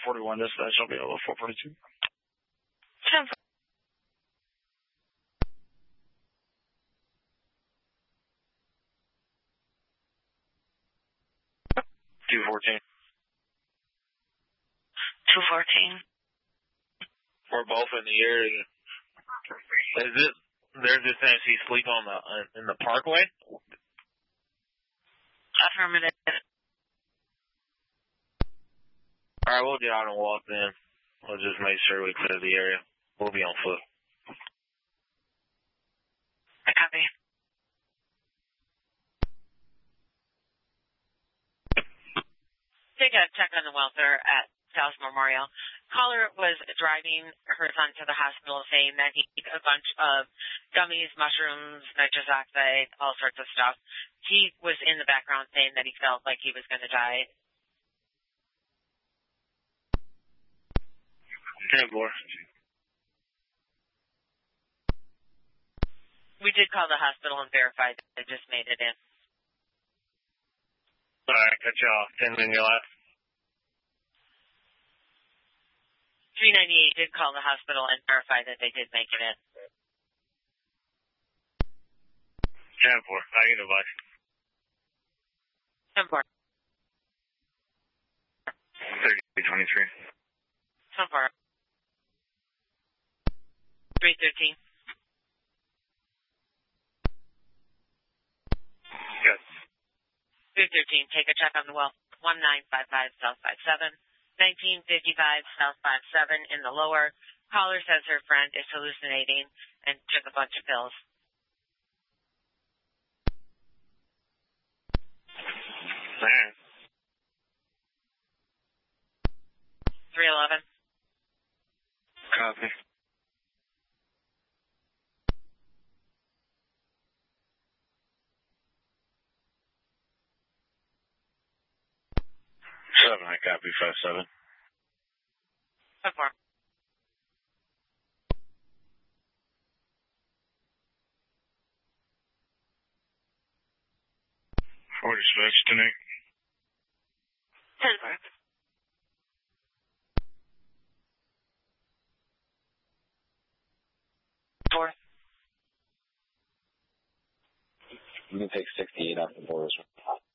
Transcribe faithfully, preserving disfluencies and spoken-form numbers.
forty-one dispatch. I'll be over four forty-two. ten four. two fourteen. two fourteen. We're both in the area. Is it, there's this thing she sleep on the, uh, in the parkway? Affirmative. Alright, we'll get out and walk then. We'll just make sure we clear the area. We'll be on foot. Copy. Take a check on the welfare at South Memorial. Caller was driving her son to the hospital saying that he ate a bunch of gummies, mushrooms, nitrous oxide, all sorts of stuff. He was in the background saying that he felt like he was going to die. ten four. We did call the hospital and verify that they just made it in. Alright, cut you off. ten minutes left. three ninety-eight did call the hospital and verify that they did make it in. ten four. Negative, bye. ten four. thirty twenty-three. ten four. three thirteen. Yes. three thirteen, take a check on the well. one nine five five South five seven. nineteen fifty-five South five seven in the lower. Caller says her friend is hallucinating and took a bunch of pills. Man. three eleven. Copy. seven, I copy five seven. ten four. forty six tonight. ten four. Four. You can take sixty-eight off the board.